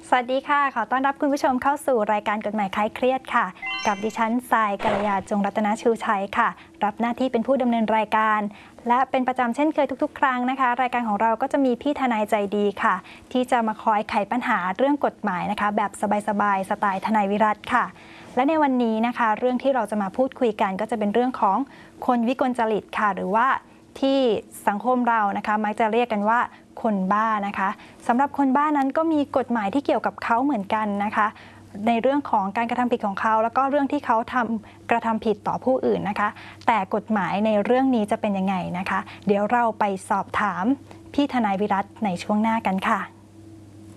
สวัสดีค่ะขอต้อนรับคุณผู้ชมเข้าสู่รายการกฎหมายคลายเครียดค่ะกับดิฉันทรายกัลยาจงรัตนชูชัยค่ะรับหน้าที่เป็นผู้ดำเนินรายการและเป็นประจำเช่นเคยทุกๆครั้งนะคะรายการของเราก็จะมีพี่ทนายใจดีค่ะที่จะมาคอยไขปัญหาเรื่องกฎหมายนะคะแบบสบายๆสไตล์ทนายวิรัติค่ะและในวันนี้นะคะเรื่องที่เราจะมาพูดคุยกันก็จะเป็นเรื่องของคนวิกลจริตค่ะหรือว่าที่สังคมเรานะคะมักจะเรียกกันว่าคนบ้านะคะสำหรับคนบ้านั้นก็มีกฎหมายที่เกี่ยวกับเขาเหมือนกันนะคะในเรื่องของการกระทำผิดของเขาแล้วก็เรื่องที่เขากระทำผิดต่อผู้อื่นนะคะแต่กฎหมายในเรื่องนี้จะเป็นยังไงนะคะเดี๋ยวเราไปสอบถามพี่ทนายวิรัติในช่วงหน้ากันค่ะ